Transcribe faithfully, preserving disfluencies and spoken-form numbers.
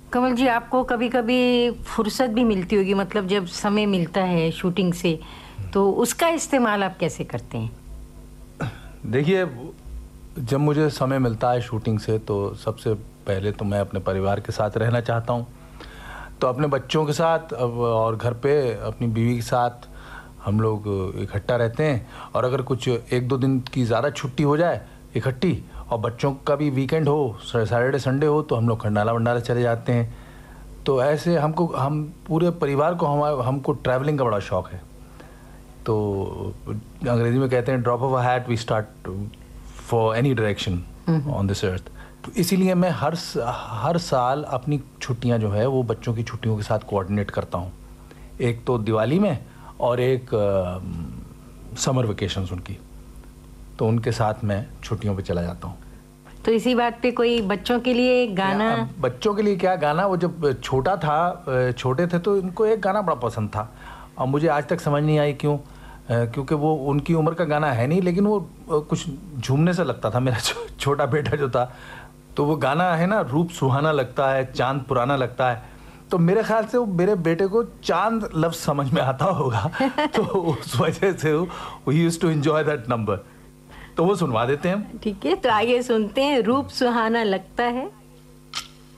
कमल जी, आपको कभी कभी फुर्सत भी मिलती होगी, मतलब जब समय मिलता है शूटिंग से, तो उसका इस्तेमाल आप कैसे करते हैं? देखिए, जब मुझे समय मिलता है शूटिंग से तो सबसे पहले तो मैं अपने परिवार के साथ रहना चाहता हूँ। तो अपने बच्चों के साथ और घर पे अपनी बीवी के साथ हम लोग इकट्ठा रहते हैं। और अगर कुछ एक दो दिन की ज़्यादा छुट्टी हो जाए इकट्ठी, और बच्चों का भी वीकेंड हो, सैटरडे संडे हो, तो हम लोग खंडाला वंडाला चले जाते हैं। तो ऐसे हमको हम पूरे परिवार को हम हमको ट्रैवलिंग का बड़ा शौक़ है। तो अंग्रेजी में कहते हैं drop of a hat we start for any direction on this earth. तो इसीलिए मैं हर हर साल अपनी छुट्टियां जो है वो बच्चों की छुट्टियों के साथ कोऑर्डिनेट करता हूं। एक तो दिवाली में और एक आ, समर वेकेशंस उनकी, तो उनके साथ मैं छुट्टियों पे चला जाता हूं। तो इसी बात पे कोई बच्चों के लिए एक गाना? बच्चों के लिए क्या गाना, वो जब छोटा था छोटे थे तो इनको एक गाना बड़ा पसंद था और मुझे आज तक समझ नहीं आई क्यों, क्योंकि वो उनकी उम्र का गाना है नहीं, लेकिन वो कुछ झूमने से लगता था। मेरा छोटा बेटा जो था, तो वो गाना है ना, रूप सुहाना लगता है, चांद पुराना लगता है। तो मेरे ख्याल से वो मेरे बेटे को चांद लफ्ज समझ में आता होगा तो उस वजह से वो used to enjoy that number, तो वो सुनवा देते हैं। ठीक है, तो आइए सुनते हैं, रूप सुहाना लगता है।